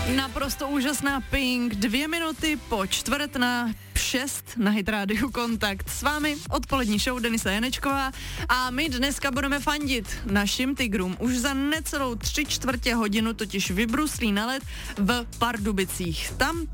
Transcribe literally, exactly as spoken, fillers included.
Naprosto úžasná Pink, dvě minuty po čtvrt na šest na Hit Radio Kontakt. S vámi odpolední show Denisa Janečková a my dneska budeme fandit našim tigrům. Už za necelou tři čtvrtě hodinu totiž vybruslí na led v Pardubicích. Tam